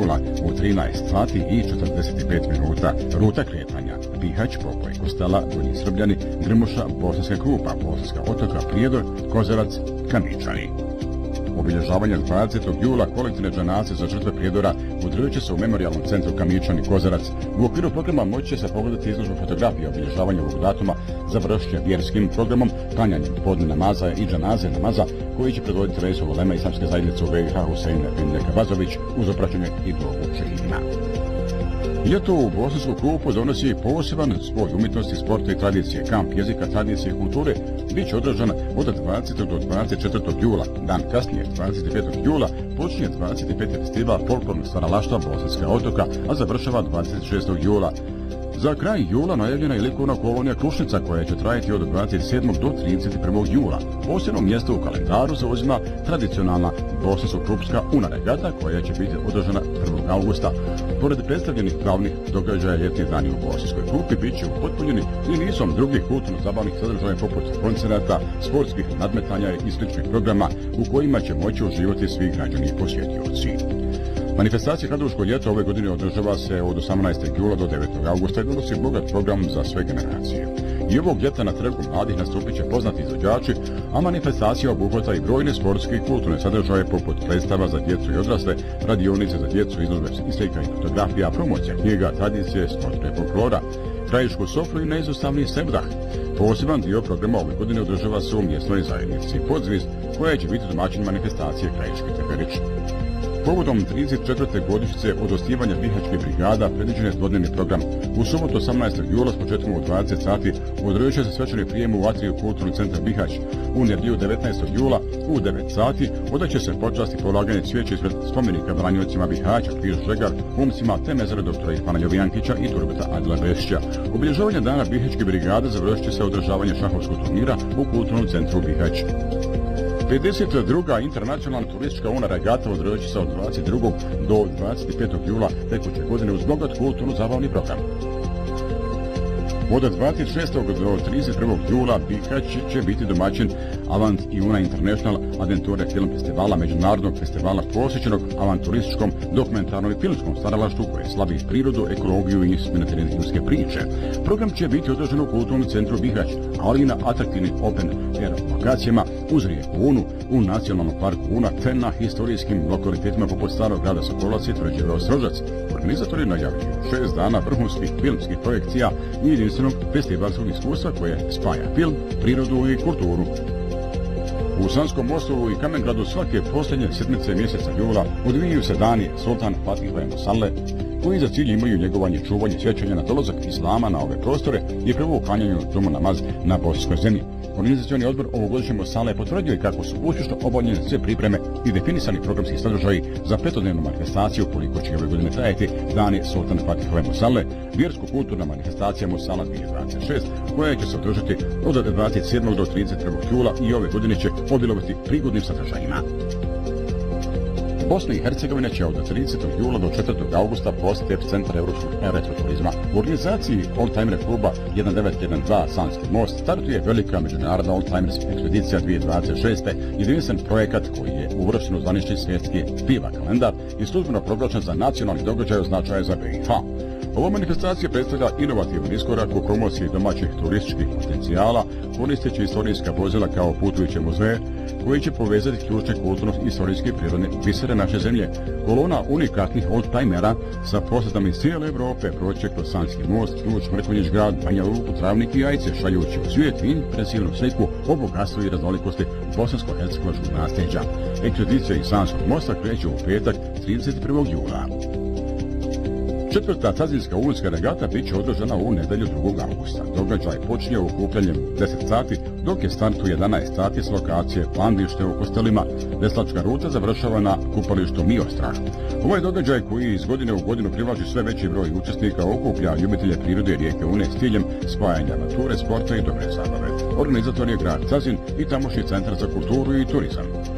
jula u 13 sati i 45 minuta. Ruta kretanja: Bihać, Pokoj, Kostela, Donji Srbljani, Grmoša, Bosanska Krupa, Bosanska Otoka, Prijedor, Kozarac, Kamičani. Obilježavanje 20. jula kolektivne dženaze za žrtve Prijedora održat će se u Memorijalnom centru Kamičani Kozarac. U okviru programa moći će se pogledati izložbu fotografije obilježavanja ovog datuma, završće vjerskim programom klanjanjem podne namaza i dženaze namaza koji će predvoditi Reisul uleme Islamske zajednice u BiH Husein bin Nekabazović uz opraćanje i dovu šehidima. Ljeto u Bosansku Krupu donosi poseban spoj umjetnosti, sporta i tradicije. Kamp jezika, tradicije i kulture bit će održan od 20. do 24. jula. Dan kasnije, 25. jula, počinje 25. festival folklornog stvaralaštva Bosanska Otoka, a završava 26. jula. Za kraj jula najavljena je likovna kolonija Krušnica koja će trajati od 27. do 31. jula. Posebno mjesto u kalendaru zauzima tradicionalna bosansko-krupska una regata koja će biti održana 1. augusta. Pored predstavljenih glavnih događaja ljetni dani u Bosanskoj Krupi bit će upotpunjeni i nizom drugih kulturno-zabavnih sadržaja poput koncerata, sportskih nadmetanja i sličnih programa u kojima će moći uživati svi građani i posjetioci. Manifestacija Kadrovsko ljeto ove godine održava se od 18. jula do 9. augusta i donosi bogat program za sve generacije. I ovog ljeta na Trgu mladih nastupit će poznati izvođači, a manifestacija obuhvata i brojne sportske i kulturne sadržaje poput predstava za djecu i odrasle, radionice za djecu, izložbe slika i fotografija, promocija knjiga, tradicije, sporta i folklora, krajišku sofru i neizostavni sebdah. Poseban dio programa ove godine održava se u mjesnoj zajednici Podzvizd, koja će biti domaćin manifestacije Krajiški Teperić. Povodom 34. godišnjice od osnivanja Bihaćke brigada predviđen je dvodnevni program. U subotu 18. jula s početkom u 20 sati održat će se svečani prijem u atriju Kulturnog centra Bihać. U nedjelju 19. jula u 9 sati odat će se počast i polaganje cvijeća ispred spomenika branjovicima Bihaća, Križ Žegar, Humcima te mezara doktora Ivana Jovijankića i turbeta Adila Besića. Obilježavanje dana Bihaćke brigade završit će se održavanje šahovskog turnira u Kulturnom centru Bihać. 52. internacionalna turistička una regata održat će se od 22. do 25. jula tekuće godine uz bogat kulturno-zabavni program. Od 26. do 31. jula Bihać će biti domaćin Avant i Una International Aventure Film Festivala, međunarodnog festivala posvećenog avanturističkom, dokumentarnom i filmskom stvaralaštvu koje slavi prirodu, ekologiju i ljudske priče. Program će biti održan u Kulturnom centru Bihać, ali i na atraktivnim open air lokacijama uz rijeku Unu, u Nacionalnom parku Una te na historijskim lokalitetima poput Starog grada Sokolac i Tvrđave Ostrožac. Organizatori najavljuju 6 dana vrhunskih filmskih projekcija i jedinstvenog festivalskog iskustva koje spaja film, prirodu i kulturu. U Sanskom Mostovu i Kamengradu svake posljednje sedmice mjeseca jula odvijaju se dani Sultan Fatihove Musalle, koji za cilj imaju njegovanje, čuvanje, sjećanja na dolazak islama na ove prostore i prvo uklanjanju džumu namaz na bosanskoj zemlji. Organizacioni odbor ovogodišnje Musale potvrđuje kako su uspješno obavljene sve pripreme i definisani programski sadržaji za petodnevnu manifestaciju koliko će ove godine trajati dani Sultan Fatihove Musalle, vjersko-kulturna manifestacija Musala 2026, koja će se održati od 27. do 31. jula i ove godine će obilovati prigodnim sadržajima. Bosna i Hercegovina će od 30. jula do 4. augusta postati epicentar evropskog retroturizma. U organizaciji Oldtimer kluba 1912 Sanski most startuje velika međunarodna Oldtimers ekspedicija 2026. jedinstven projekat koji je uvršten u zvanični svjetski piva kalendar i službeno proglašen za nacionalni događaj od značaja za BiH. Ova manifestacija predstavlja inovativan iskorak u promociji domaćih turističkih potencijala, koristeći istorijska vozila kao putujuće muzeje, koji će povezati ključne kulturno-istorijske i prirodne bisere naše zemlje. Kolona unikatnih oldtimera sa posjetama iz cijele Evrope proće kroz Sanski most, Ključ, Mrkonjić grad, Banja Luku, Travnik i Jajce, šaljući u svijet impresivnu sliku o bogatstvu i raznolikosti bosansko-hercegovačkog nasljeđa. Ekspedicija iz Sanskog mosta kreće u petak 31. jula. Četvrta Cazinska ulička regata bit će održana u nedjelju 2. augusta. Događaj počinje okupljanjem 10 sati, dok je start u 11 sati s lokacije Plandište u Kostelima. Veslačka ruta završava na kupalištu Miostrah. Ovaj događaj koji iz godine u godinu privlači sve veći broj učesnika okuplja ljubitelje prirode rijeke Une s ciljem spajanja nature, sporta i dobre zabave. Organizator je grad Cazin i tamošnji centar za kulturu i turizam.